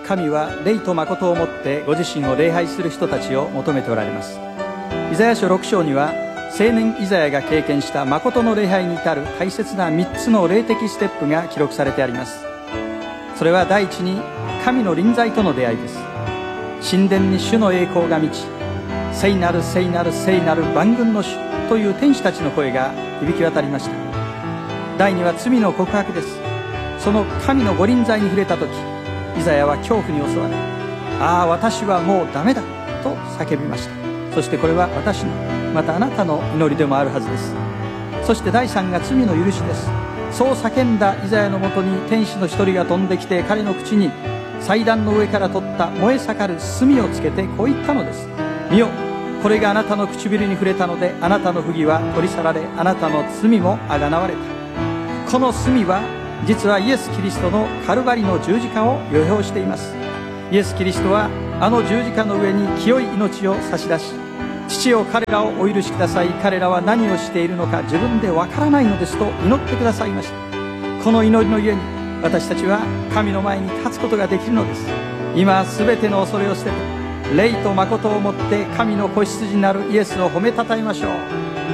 神は霊と誠をもってご自身を礼拝する人たちを求めておられます。イザヤ書6章には青年イザヤが経験した誠の礼拝に至る大切な3つの霊的ステップが記録されてあります。それは第一に神の臨在との出会いです。神殿に主の栄光が満ち、聖なる聖なる聖なる万軍の主という天使たちの声が響き渡りました。第二は罪の告白です。その神のご臨在に触れた時、イザヤは恐怖に襲われ、ああ私はもうダメだと叫びました。そしてこれは私のまたあなたの祈りでもあるはずです。そして第三が罪の許しです。そう叫んだイザヤのもとに天使の一人が飛んできて、彼の口に祭壇の上から取った燃え盛る炭をつけてこう言ったのです。見よ、これがあなたの唇に触れたので、あなたの不義は取り去られ、あなたの罪もあがなわれた。この炭は実はイエス・キリストのカルバリの十字架を予表しています。イエス・キリストはあの十字架の上に清い命を差し出し、父よ彼らをお許しください、彼らは何をしているのか自分でわからないのですと祈ってくださいました。この祈りのゆえに私たちは神の前に立つことができるのです。今すべての恐れを捨てて霊と誠をもって神の子羊なるイエスを褒めたたえましょう。